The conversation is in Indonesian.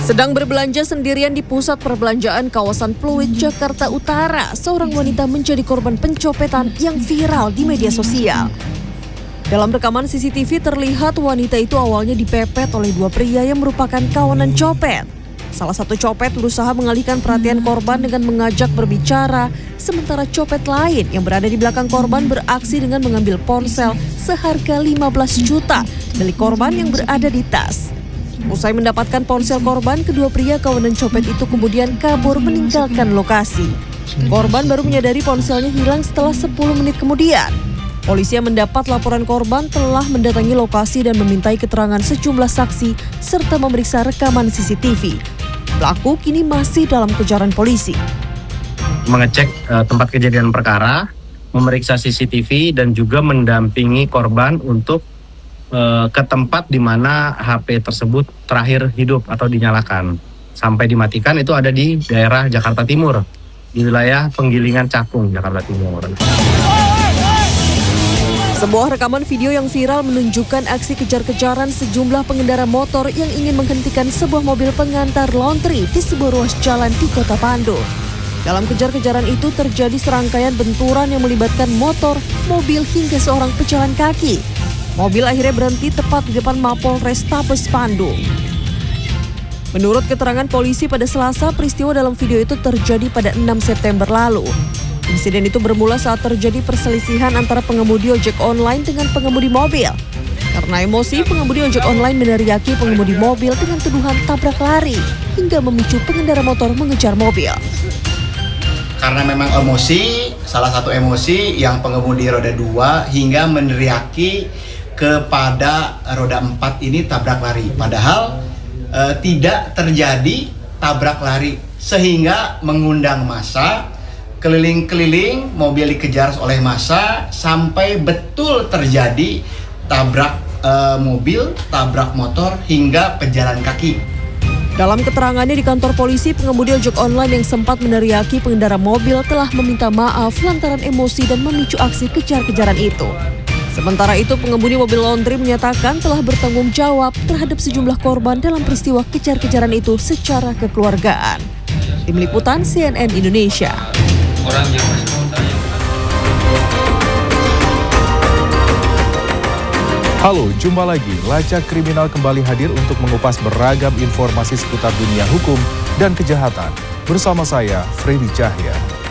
Sedang berbelanja sendirian di pusat perbelanjaan kawasan Pluit, Jakarta Utara, seorang wanita menjadi korban pencopetan yang viral di media sosial. Dalam rekaman CCTV terlihat wanita itu awalnya dipepet oleh dua pria yang merupakan kawanan copet. Salah satu copet berusaha mengalihkan perhatian korban dengan mengajak berbicara, sementara copet lain yang berada di belakang korban beraksi dengan mengambil ponsel seharga 15 juta milik korban yang berada di tas. Usai mendapatkan ponsel korban, kedua pria kawanan copet itu kemudian kabur meninggalkan lokasi. Korban baru menyadari ponselnya hilang setelah 10 menit kemudian. Polisi yang mendapat laporan korban telah mendatangi lokasi dan memintai keterangan sejumlah saksi serta memeriksa rekaman CCTV. Pelaku kini masih dalam kejaran polisi. Mengecek tempat kejadian perkara, memeriksa CCTV dan juga mendampingi korban untuk ke tempat di mana HP tersebut terakhir hidup atau dinyalakan. Sampai dimatikan itu ada di daerah Jakarta Timur, di wilayah Penggilingan Cakung, Jakarta Timur. Sebuah rekaman video yang viral menunjukkan aksi kejar-kejaran sejumlah pengendara motor yang ingin menghentikan sebuah mobil pengantar laundry di sebuah ruas jalan di Kota Bandung. Dalam kejar-kejaran itu terjadi serangkaian benturan yang melibatkan motor, mobil hingga seorang pejalan kaki. Mobil akhirnya berhenti tepat di depan Mapolres Tabes Bandung. Menurut keterangan polisi pada Selasa, peristiwa dalam video itu terjadi pada 6 September lalu. Insiden itu bermula saat terjadi perselisihan antara pengemudi ojek online dengan pengemudi mobil. Karena emosi, pengemudi ojek online meneriaki pengemudi mobil dengan tuduhan tabrak lari hingga memicu pengendara motor mengejar mobil. Karena memang emosi, salah satu emosi yang pengemudi roda 2 hingga meneriaki kepada roda 4 ini tabrak lari. Padahal tidak terjadi tabrak lari sehingga mengundang massa, keliling-keliling mobil dikejar oleh massa sampai betul terjadi tabrak mobil, tabrak motor hingga pejalan kaki. Dalam keterangannya di kantor polisi, pengemudi ojek online yang sempat meneriaki pengendara mobil telah meminta maaf lantaran emosi dan memicu aksi kejar-kejaran itu. Sementara itu, pengemudi mobil laundry menyatakan telah bertanggung jawab terhadap sejumlah korban dalam peristiwa kejar-kejaran itu secara kekeluargaan. Tim Liputan CNN Indonesia. Halo, jumpa lagi. Lacak Kriminal kembali hadir untuk mengupas beragam informasi seputar dunia hukum dan kejahatan. Bersama saya, Freddy Cahya.